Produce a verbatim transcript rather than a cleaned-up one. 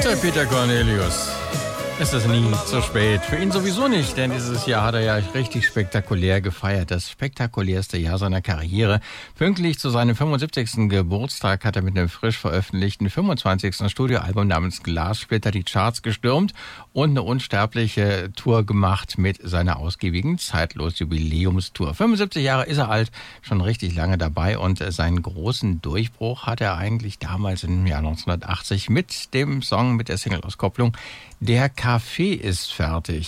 Der Peter Cornelius. Es ist nie zu spät. Für ihn sowieso nicht, denn dieses Jahr hat er ja richtig spektakulär gefeiert. Das spektakulärste Jahr seiner Karriere. Pünktlich zu seinem fünfundsiebzigsten Geburtstag hat er mit einem frisch veröffentlichten fünfundzwanzigsten Studioalbum namens Glassplitter die Charts gestürmt und eine unsterbliche Tour gemacht mit seiner ausgiebigen Zeitlos-Jubiläumstour. fünfundsiebzig Jahre ist er alt, schon richtig lange dabei, und seinen großen Durchbruch hat er eigentlich damals im Jahr neunzehnhundertachtzig mit dem Song, mit der Single-Auskopplung Der Kaffee ist fertig.